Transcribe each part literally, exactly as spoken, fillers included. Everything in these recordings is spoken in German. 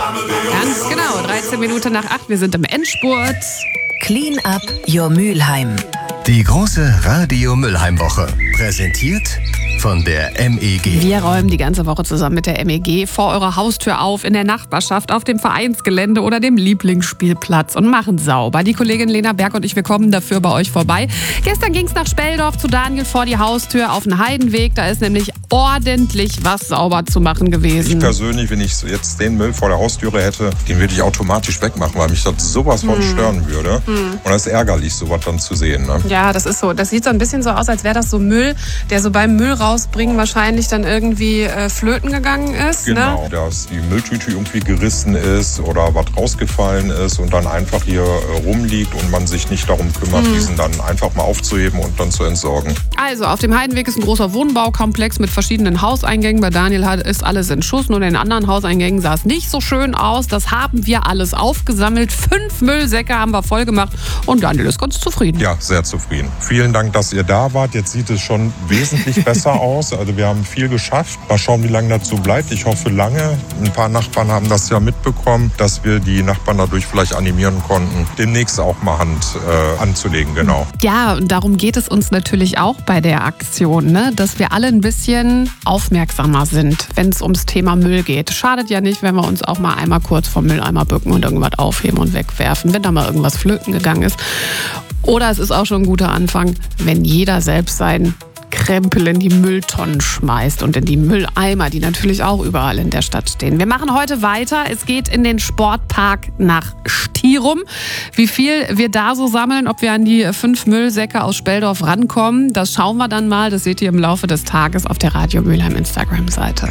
Ganz genau, dreizehn Minuten nach acht, wir sind im Endspurt. Clean up your Mülheim. Die große Radio-Mülheim-Woche. Präsentiert von der M E G. Wir räumen die ganze Woche zusammen mit der M E G vor eurer Haustür auf, in der Nachbarschaft, auf dem Vereinsgelände oder dem Lieblingsspielplatz und machen sauber. Die Kollegin Lena Berg und ich, wir kommen dafür bei euch vorbei. Gestern ging es nach Speldorf zu Daniel vor die Haustür auf den Heidenweg. Da ist nämlich ordentlich was sauber zu machen gewesen. Ich persönlich, wenn ich jetzt den Müll vor der Haustüre hätte, den würde ich automatisch wegmachen, weil mich das sowas von hm. stören würde. Hm. Und das ist ärgerlich, sowas dann zu sehen. Ne? Ja, das ist so. Das sieht so ein bisschen so aus, als wäre das so Müll, der so beim Müll rausbringen wahrscheinlich dann irgendwie äh, flöten gegangen ist. Genau, ne? Dass die Mülltüte irgendwie gerissen ist oder was rausgefallen ist und dann einfach hier äh, rumliegt und man sich nicht darum kümmert, hm. diesen dann einfach mal aufzuheben und dann zu entsorgen. Also, auf dem Heidenweg ist ein großer Wohnbaukomplex mit verschiedenen Hauseingängen. Bei Daniel ist alles in Schuss, nur in den anderen Hauseingängen sah es nicht so schön aus. Das haben wir alles aufgesammelt. Fünf Müllsäcke haben wir voll gemacht und Daniel ist ganz zufrieden. Ja, sehr zufrieden. Vielen Dank, dass ihr da wart. Jetzt sieht es schon wesentlich besser aus. Also wir haben viel geschafft. Mal schauen, wie lange das so bleibt. Ich hoffe lange. Ein paar Nachbarn haben das ja mitbekommen, dass wir die Nachbarn dadurch vielleicht animieren konnten, demnächst auch mal Hand äh, anzulegen. Genau. Ja, und darum geht es uns natürlich auch bei der Aktion, ne? Dass wir alle ein bisschen aufmerksamer sind, wenn es ums Thema Müll geht. Schadet ja nicht, wenn wir uns auch mal einmal kurz vom Mülleimer bücken und irgendwas aufheben und wegwerfen, wenn da mal irgendwas flöten gegangen ist. Oder es ist auch schon ein guter Anfang, wenn jeder selbst seinen Krempel in die Mülltonnen schmeißt und in die Mülleimer, die natürlich auch überall in der Stadt stehen. Wir machen heute weiter. Es geht in den Sportpark nach Stirum. Wie viel wir da so sammeln, ob wir an die fünf Müllsäcke aus Speldorf rankommen, das schauen wir dann mal. Das seht ihr im Laufe des Tages auf der Radio Mülheim Instagram-Seite.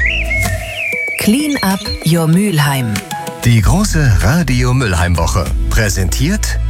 Clean up your Mülheim. Die große Radio-Mülheim-Woche. Präsentiert